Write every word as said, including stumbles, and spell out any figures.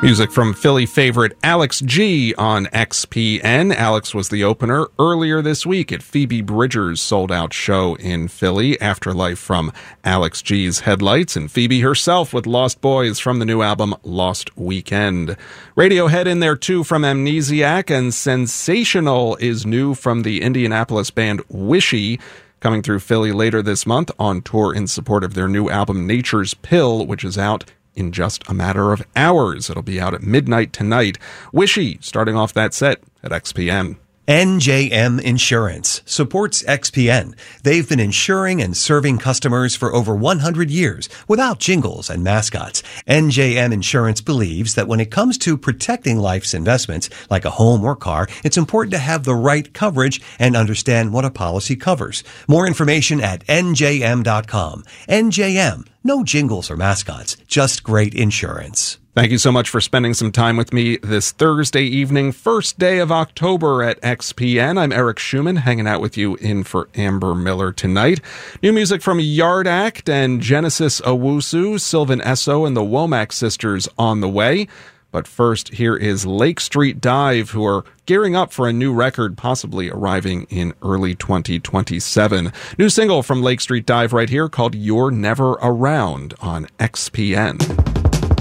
Music from Philly favorite Alex G on X P N. Alex was the opener earlier this week at Phoebe Bridgers' sold-out show in Philly. Afterlife from Alex G's Headlights, and Phoebe herself with Lost Boys from the new album Lost Weekend. Radiohead in there too from Amnesiac, and Sensational is new from the Indianapolis band Wishy, coming through Philly later this month on tour in support of their new album Nature's Pill, which is out in just a matter of hours. It'll be out at midnight tonight. Wishy starting off that set at X P N. N J M Insurance supports X P N. They've been insuring and serving customers for over one hundred years without jingles and mascots. N J M Insurance believes that when it comes to protecting life's investments, like a home or car, it's important to have the right coverage and understand what a policy covers. More information at N J M dot com. N J M. No jingles or mascots, just great insurance. Thank you so much for spending some time with me this Thursday evening, first day of October at X P N. I'm Eric Schumann, hanging out with you in for Amber Miller tonight. New music from Yard Act and Genesis Owusu, Sylvan Esso and the Womack Sisters on the way. But first, here is Lake Street Dive, who are gearing up for a new record, possibly arriving in early twenty twenty-seven. New single from Lake Street Dive right here called You're Never Around on X P N.